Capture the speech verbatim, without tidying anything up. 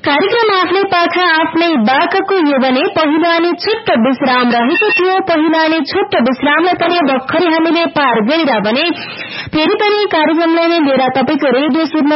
कार्यक्रम आफ्नै पाखा आफ्नै बाकको यो भने पहिलो अनि छोटो विश्राम रहेको थियो। पहिलो अनि छोटो विश्रामलाई पनि भर्खरै हामीले पार गरेर भने फेरि पनि कार्यक्रमलाई नै लिएर तपाईको रेडियो सुन्न